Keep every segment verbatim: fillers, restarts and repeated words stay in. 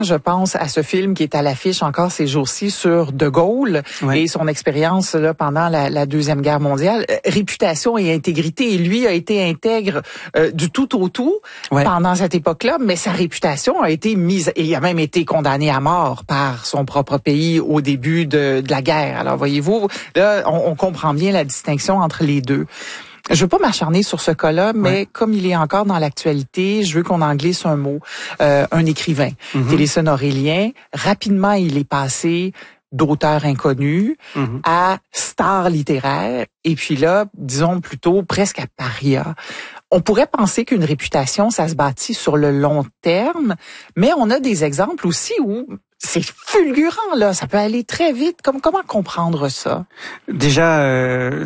Je pense à ce film qui est à l'affiche encore ces jours-ci sur De Gaulle oui. et son expérience là pendant la, la Deuxième Guerre mondiale. Euh, réputation et intégrité. Et lui a été intègre euh, du tout au tout ouais. pendant cette époque-là, mais sa réputation a été mise... Et il a même été condamné à mort par son propre pays au début de, de la guerre. Alors voyez-vous, là, on, on comprend bien la distinction entre les deux. Je veux pas m'acharner sur ce cas-là, mais ouais. comme il est encore dans l'actualité, je veux qu'on en glisse un mot. Euh, un écrivain, mm-hmm. Téléson Aurélien, rapidement il est passé d'auteur inconnu mm-hmm. à star littéraire, et puis là, disons plutôt presque à paria. On pourrait penser qu'une réputation, ça se bâtit sur le long terme, mais on a des exemples aussi où c'est fulgurant, là. Ça peut aller très vite. Comme, comment comprendre ça? Déjà, euh,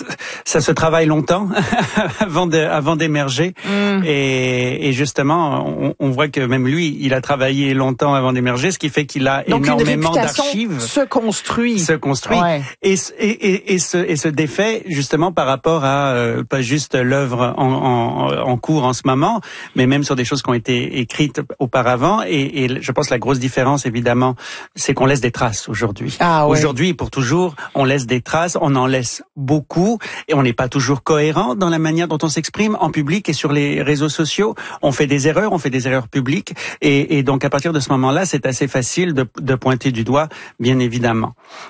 ça se travaille longtemps avant de, avant d'émerger. Mm. Et, et justement, on, on voit que même lui, il a travaillé longtemps avant d'émerger, ce qui fait qu'il a Donc énormément une réputation d'archives. se construit. Se construit. Ouais. Et, et, et, et, se, et se défait justement par rapport à euh, pas juste l'œuvre en, en, en cours en ce moment, mais même sur des choses qui ont été écrites auparavant. Et, et je pense que la grosse différence, évidemment, Évidemment, c'est qu'on laisse des traces aujourd'hui. Ah, ouais. Aujourd'hui, pour toujours, on laisse des traces, on en laisse beaucoup, et on n'est pas toujours cohérent dans la manière dont on s'exprime en public et sur les réseaux sociaux. On fait des erreurs, on fait des erreurs publiques, et, et donc à partir de ce moment-là, c'est assez facile de, de pointer du doigt, bien évidemment.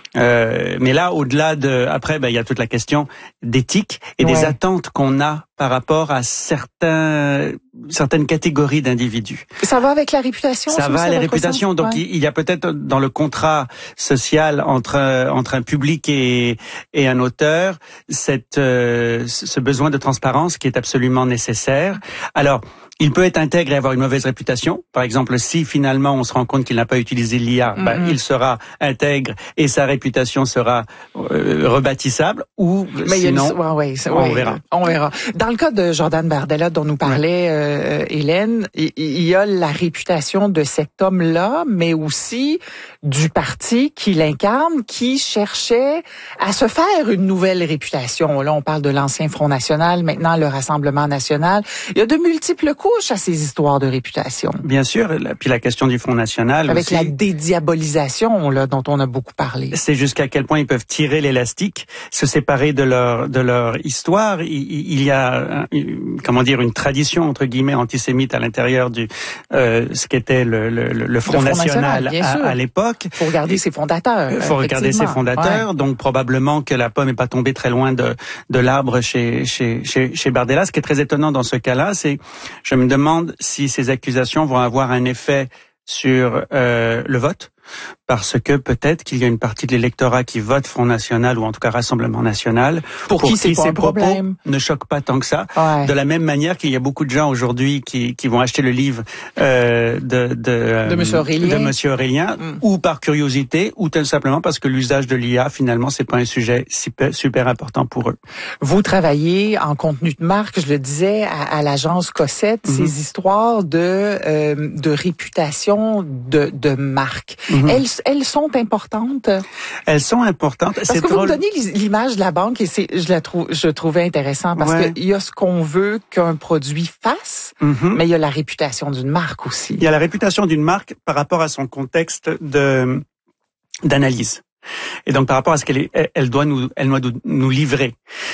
Euh, mais là, au-delà de, après, ben, il y a toute la question d'éthique et ouais. des attentes qu'on a par rapport à certains, certaines catégories d'individus. Ça va avec la réputation? Ça va à la réputation. Donc, ouais. il y a peut-être dans le contrat social entre, entre un public et, et un auteur, cette, euh, ce besoin de transparence qui est absolument nécessaire. Alors, il peut être intègre et avoir une mauvaise réputation. Par exemple, si finalement on se rend compte qu'il n'a pas utilisé l'I A, mm-hmm. ben, il sera intègre et sa réputation sera euh, rebâtissable. Ou Mais sinon, une... ouais, ouais, on ouais, verra. On verra. Dans le cas de Jordan Bardella dont nous parlait ouais. euh, Hélène, il, il y a la réputation de cet homme-là, mais aussi du parti qu'il incarne, qui cherchait à se faire une nouvelle réputation. Là, on parle de l'ancien Front National, maintenant le Rassemblement National. Il y a de multiples couche à ces histoires de réputation. Bien sûr, puis la question du Front National avec aussi, la dédiabolisation là dont on a beaucoup parlé. C'est jusqu'à quel point ils peuvent tirer l'élastique, se séparer de leur de leur histoire. Il, il y a comment dire une tradition entre guillemets antisémite à l'intérieur du euh, ce qu'était le, le, le Front, le Front National, National à, à l'époque. Faut regarder ses fondateurs. Il faut regarder ses fondateurs. Ouais. Donc probablement que la pomme n'est pas tombée très loin de de l'arbre chez chez chez chez Bardella. Ce qui est très étonnant dans ce cas-là, c'est je me demande si ces accusations vont avoir un effet sur euh, le vote, parce que peut-être qu'il y a une partie de l'électorat qui vote Front National ou en tout cas Rassemblement National pour, pour qui, qui ces propos problème. ne choquent pas tant que ça. Ouais. De la même manière qu'il y a beaucoup de gens aujourd'hui qui, qui vont acheter le livre euh, de de, euh, de Monsieur Aurélien, de Monsieur Aurélien mm. ou par curiosité ou tout simplement parce que l'usage de l'I A finalement c'est pas un sujet super, super important pour eux. Vous travaillez en contenu de marque, je le disais à, à l'agence Cossette, mm-hmm. ces histoires de euh, de réputation de de marque. Mm-hmm. Elles elles sont importantes. Elles sont importantes. Parce que drôle. Vous me donnez l'image de la banque et c'est, je la trouve, je trouvais intéressant parce ouais. qu'il y a ce qu'on veut qu'un produit fasse, mm-hmm. mais il y a la réputation d'une marque aussi. Il y a la réputation d'une marque par rapport à son contexte de d'analyse. Et donc par rapport à ce qu'elle est, elle doit nous, elle doit nous livrer.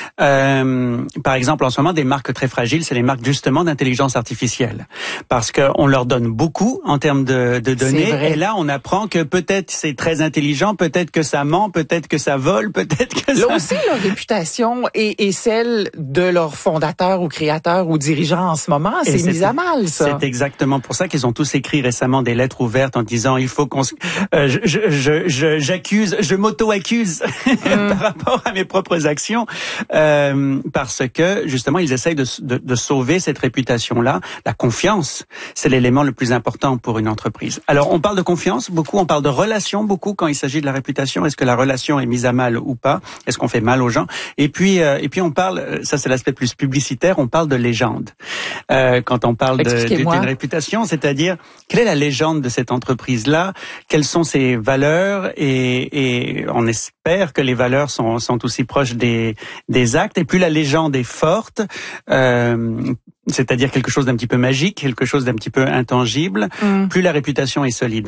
Euh, par exemple, en ce moment, des marques très fragiles, c'est les marques justement d'intelligence artificielle, parce que on leur donne beaucoup en termes de, de données. Et là, on apprend que peut-être c'est très intelligent, peut-être que ça ment, peut-être que ça vole, peut-être que là ça... aussi leur réputation est, est celle de leurs fondateurs ou créateurs ou dirigeants en ce moment. C'est, c'est mis à mal, ça. C'est exactement pour ça qu'ils ont tous écrit récemment des lettres ouvertes en disant il faut qu'on, euh, je, je, je, j'accuse. Je m'auto-accuse mmh. par rapport à mes propres actions euh, parce que justement ils essayent de, de, de sauver cette réputation-là. La confiance, c'est l'élément le plus important pour une entreprise. Alors on parle de confiance beaucoup, on parle de relation beaucoup quand il s'agit de la réputation. Est-ce que la relation est mise à mal ou pas? Est-ce qu'on fait mal aux gens? Et puis euh, et puis on parle, ça c'est l'aspect plus publicitaire, on parle de légende. Euh, quand on parle de, d'une réputation, c'est-à-dire quelle est la légende de cette entreprise-là? Quelles sont ses valeurs et, et Et on espère que les valeurs sont, sont aussi proches des, des actes. Et plus la légende est forte, euh, c'est-à-dire quelque chose d'un petit peu magique, quelque chose d'un petit peu intangible, mmh. plus la réputation est solide.